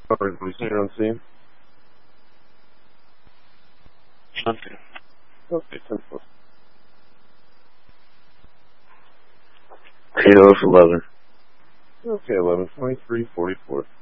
Alright, please stay on scene. Okay. Okay, 10 plus. 8 11. Okay, 11, 23, 44.